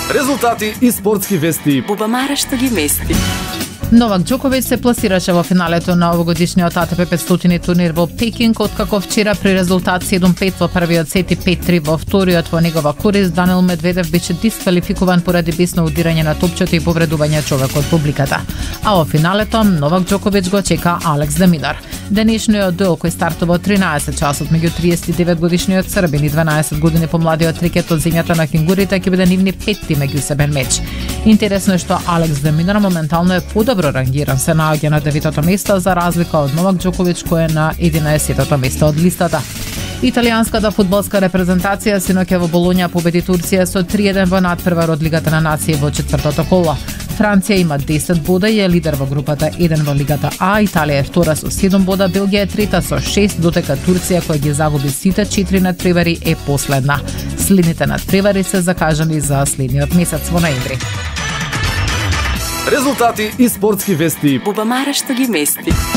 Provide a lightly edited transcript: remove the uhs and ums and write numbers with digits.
Резултати и спортски вести. Бубамара што ги мести. Новак Џоковиќ се пласираше во финалето на овогодишниот ATP 500 турнир во Пекинг, откако вчера при резултат 7-5 во првиот сет и 5-3 во вториот во негова корист, Даниел Медведев беше дисквалификуван поради бисно удирање на топчето и повредување човек од публиката. А во финалето Новак Џоковиќ го чека Алекс де Милар. Денешниот дуел кој стартува од 13 часот меѓу 39 годишниот србин и 12 години помладиот трикет од земјата на кенгурите ќе биде нивни петти меѓусебен меч. Интересно е што Алекс де Милар моментално е подобро рангиран, се наоѓа на 9-то место за разлика од Новак Џоковиќ кој е на 11-то место од листата. Италијанската фудбалска репрезентација синоќа во Болоња победи Турција со 3-1 во надпревар од Лигата на нации во четвртото коло. Франција има 10 бода и е лидер во групата 1 во Лигата А, Италија е втора со 7 бода, Белгија е трета со 6, додека Турција која ги загуби сите 4 надпревари е последна. Следните надпревари се закажани за следниот месец во ноември. Резултати и спортски вести. Бубамара што ги мести.